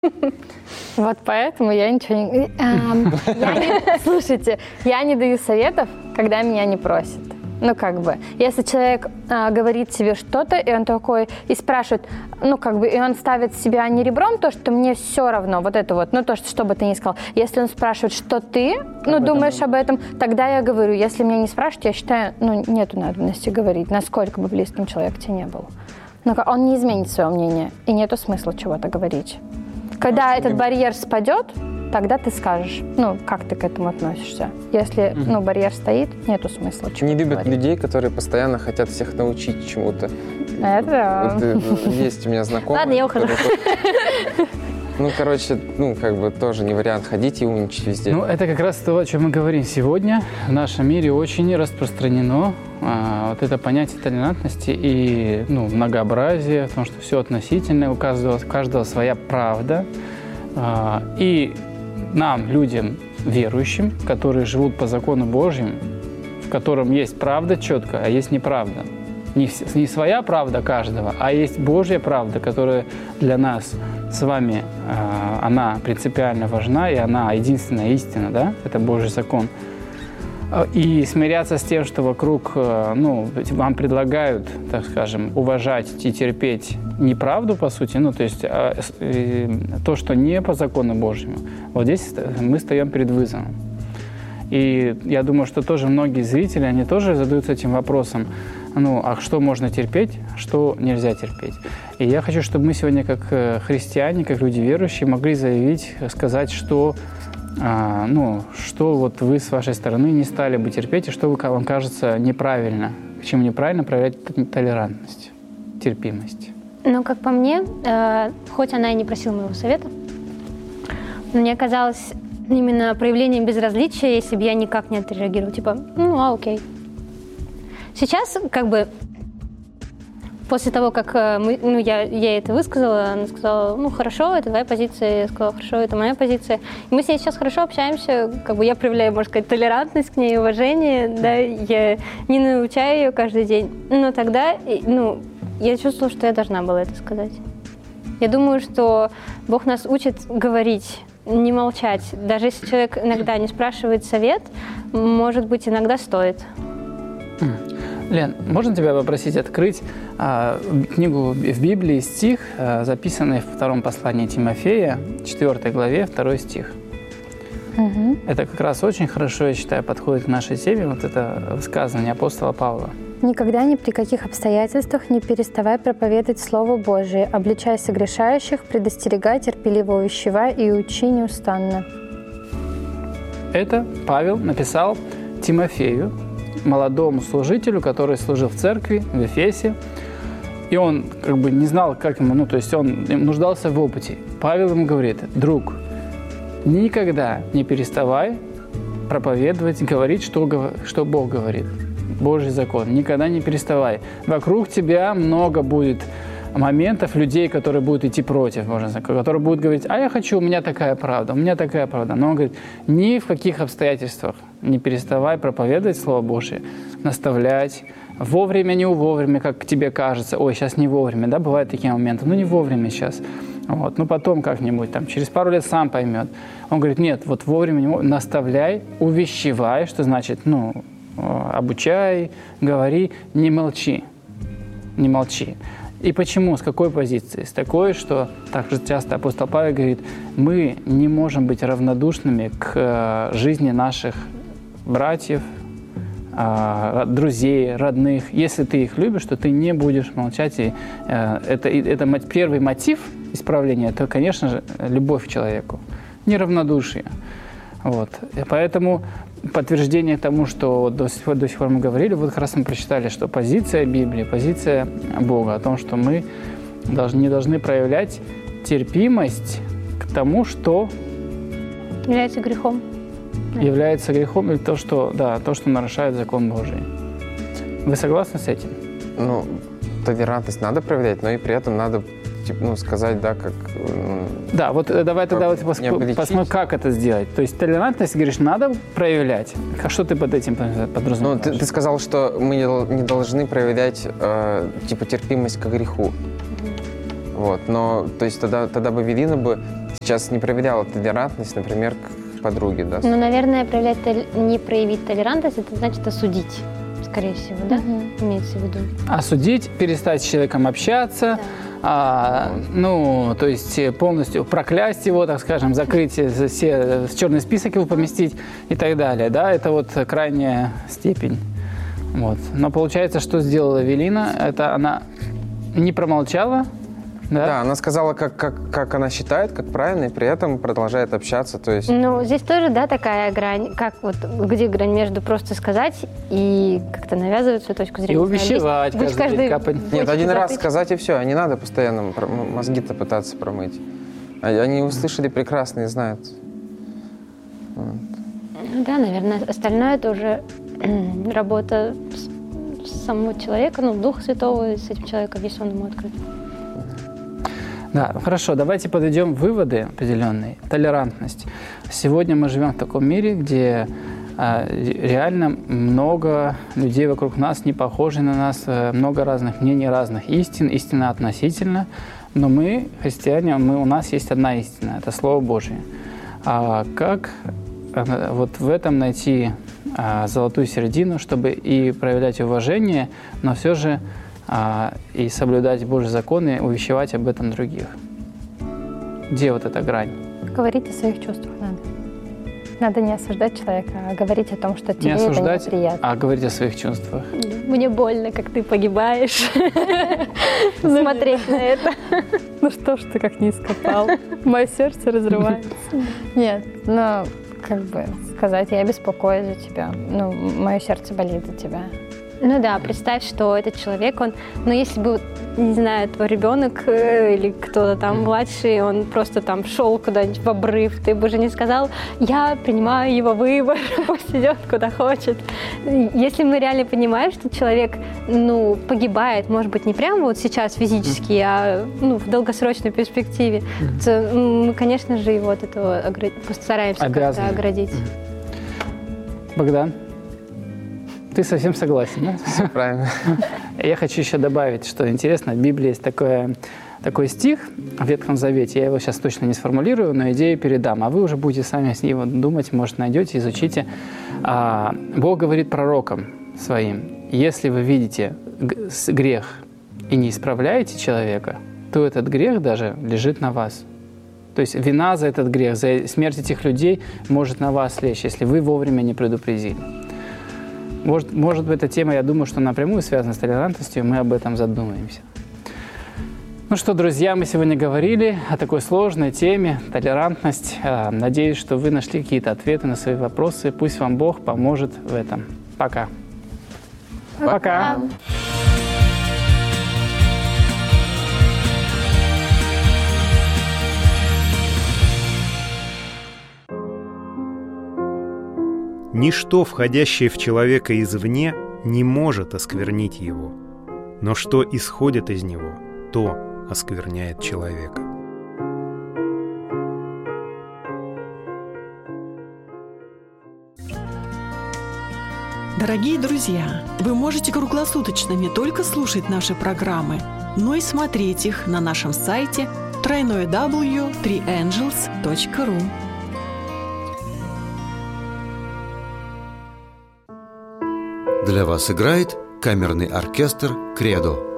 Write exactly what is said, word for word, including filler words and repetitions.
Вот поэтому я ничего не... Я не... Слушайте, я не даю советов, когда меня не просят. Ну, как бы, если человек а, говорит тебе что-то, и он такой, и спрашивает, ну, как бы, и он ставит себя не ребром, то, что мне все равно, вот это вот, ну, то, что, что бы ты ни сказал. Если он спрашивает, что ты, ну, об думаешь этом... об этом, тогда я говорю. Если меня не спрашивают, я считаю, ну, нету надобности говорить, насколько бы близким человек тебе не был. Но он не изменит свое мнение, и нету смысла чего-то говорить. Когда Может, этот барьер спадет, тогда ты скажешь, ну, как ты к этому относишься. Если, угу. ну, барьер стоит, нету смысла чего-то Не любят говорить. людей, которые постоянно хотят всех научить чему-то. Это вот, есть у меня знакомые. Ладно, я ухожу. Ну, короче, ну, как бы тоже не вариант ходить и умничать везде. Ну, это как раз то, о чем мы говорим сегодня. В нашем мире очень распространено а, вот это понятие толерантности и, ну, многообразия, в том, что все относительно, у каждого, у каждого своя правда. А, и нам, людям верующим, которые живут по закону Божьему, в котором есть правда четко, а есть неправда. Не, не своя правда каждого, а есть Божья правда, которая для нас с вами, э, она принципиально важна, и она единственная истина, да? Это Божий закон. И смиряться с тем, что вокруг, э, ну, вам предлагают, так скажем, уважать и терпеть неправду, по сути, ну, то есть э, э, то, что не по закону Божьему, вот здесь мы стоим перед вызовом. И я думаю, что тоже многие зрители, они тоже задаются этим вопросом, ну, а что можно терпеть, что нельзя терпеть. И я хочу, чтобы мы сегодня, как христиане, как люди верующие, могли заявить, сказать, что, а, ну, что вот вы с вашей стороны не стали бы терпеть, и что вам кажется неправильно, к чему неправильно проявлять толерантность, терпимость. Ну, как по мне, э, хоть она и не просила моего совета, мне казалось именно проявлением безразличия, если бы я никак не отреагировала, типа, ну, а окей. Сейчас, как бы, после того, как мы, ну, я, я это высказала, она сказала, ну, хорошо, это твоя позиция, я сказала, хорошо, это моя позиция. И мы с ней сейчас хорошо общаемся, как бы я проявляю, можно сказать, толерантность к ней, уважение, да, я не научаю ее каждый день. Но тогда, ну, я чувствовала, что я должна была это сказать. Я думаю, что Бог нас учит говорить, не молчать. Даже если человек иногда не спрашивает совет, может быть, иногда стоит. Лен, можно тебя попросить открыть а, книгу в Библии, стих, а, записанный в втором послании Тимофея, четвёртой главе, второй стих. Угу. Это как раз очень хорошо, я считаю, подходит к нашей теме, вот это высказывание апостола Павла. «Никогда ни при каких обстоятельствах не переставай проповедовать Слово Божие, обличай согрешающих, предостерегай, терпеливо увещевай и учи неустанно». Это Павел написал Тимофею, молодому служителю, который служил в церкви в Эфесе, и он как бы не знал, как ему, ну, то есть он нуждался в опыте. Павел ему говорит: друг, никогда не переставай проповедовать, говорить, что, что Бог говорит, Божий закон. Никогда не переставай. Вокруг тебя много будет моментов, людей, которые будут идти против, можно сказать, которые будут говорить: а я хочу, у меня такая правда, у меня такая правда. Но он говорит: ни в каких обстоятельствах не переставай проповедовать Слово Божие, наставлять, вовремя, не вовремя, как тебе кажется. Ой, сейчас не вовремя, да, бывают такие моменты, ну не вовремя сейчас. Вот, ну потом как-нибудь, там, через пару лет сам поймет. Он говорит: нет, вот вовремя, не вовремя, наставляй, увещевай, что значит, ну, обучай, говори, не молчи, не молчи. И почему? С какой позиции? С такой, что так же часто апостол Павел говорит: мы не можем быть равнодушными к жизни наших братьев, друзей, родных. Если ты их любишь, то ты не будешь молчать. И это, это первый мотив исправления, это, конечно же, любовь к человеку, неравнодушие. Вот. И поэтому подтверждение тому, что до сих пор, до сих пор мы говорили, вот как раз мы прочитали, что позиция Библии, позиция Бога о том, что мы должны, не должны проявлять терпимость к тому, что является грехом. Является грехом, или то, что, да, то, что нарушает закон Божий. Вы согласны с этим? Ну, толерантность надо проявлять, но и при этом надо, ну, сказать, да, как... Да, вот давай тогда вот посмотрим, как это сделать. То есть толерантность, говоришь, надо проявлять. А что ты под этим подразумеваешь? Ну, ты, ты сказал, что мы не должны проявлять, э, типа, терпимость к греху. Вот. Но, то есть тогда, тогда бы Эвелина бы сейчас не проявляла толерантность, например, к подруге, да? Ну, наверное, проявлять, не проявить толерантность, это значит осудить, скорее всего, да? Угу. Имеется в виду. Осудить, перестать с человеком общаться, да. а, ну, то есть полностью проклясть его, так скажем, закрыть все, в черный список его поместить и так далее, да? Это вот крайняя степень. Вот. Но получается, что сделала Эвелина, это она не промолчала. Да? Да, она сказала, как, как, как она считает, как правильно, и при этом продолжает общаться. То есть... Ну, здесь тоже, да, такая грань, как вот, где грань между просто сказать и как-то навязывать свою точку зрения. И увещевать каждый, каждый день капать. Нет, один раз сказать и все, не надо постоянно мозги-то пытаться промыть. Они услышали прекрасно и знают. Вот. Да, наверное, остальное это уже работа самого человека, ну, Духа Святого с этим человеком, если он ему открыт. Да, хорошо, давайте подведем выводы определенные. Толерантность. Сегодня мы живем в таком мире, где а, реально много людей вокруг нас не похожи на нас, много разных мнений, разных истин, истина относительно, но мы, христиане, мы, у нас есть одна истина, это Слово Божие. А как а, вот в этом найти а, золотую середину, чтобы и проявлять уважение, но все же А, и соблюдать Божьи законы, увещевать об этом других? Где вот эта грань? Говорить о своих чувствах надо. Надо не осуждать человека, а говорить о том, что тебе не осуждать, это неприятно. А говорить о своих чувствах. Мне больно, как ты погибаешь. Смотреть на это. Ну что ж ты как низко пал? Мое сердце разрывается. Нет, но как бы сказать, я беспокоюсь за тебя. Ну, мое сердце болит за тебя. Ну да, представь, что этот человек, он, ну если бы, не знаю, твой ребенок э, или кто-то там младший, он просто там шел куда-нибудь в обрыв, ты бы же не сказал, я принимаю его выбор, пусть идет куда хочет. Если мы реально понимаем, что человек, ну, погибает, может быть, не прямо вот сейчас физически, а, ну, в долгосрочной перспективе, то мы, конечно же, его от этого постараемся как-то оградить. Богдан? Ты совсем согласен, да? Все правильно. Я хочу еще добавить, что интересно, в Библии есть такое, такой стих в Ветхом Завете, я его сейчас точно не сформулирую, но идею передам, а вы уже будете сами с него думать, может, найдете, изучите. А, Бог говорит пророкам своим, если вы видите грех и не исправляете человека, то этот грех даже лежит на вас. То есть вина за этот грех, за смерть этих людей может на вас лечь, если вы вовремя не предупредили. Может, может быть, эта тема, я думаю, что напрямую связана с толерантностью, и мы об этом задумаемся. Ну что, друзья, мы сегодня говорили о такой сложной теме – толерантность. Надеюсь, что вы нашли какие-то ответы на свои вопросы. Пусть вам Бог поможет в этом. Пока. Пока. Пока. Ничто, входящее в человека извне, не может осквернить его, но что исходит из него, то оскверняет человека. Дорогие друзья, вы можете круглосуточно не только слушать наши программы, но и смотреть их на нашем сайте дабл ю дабл ю дабл ю точка три энджелс точка ру. Для вас играет камерный оркестр «Кредо».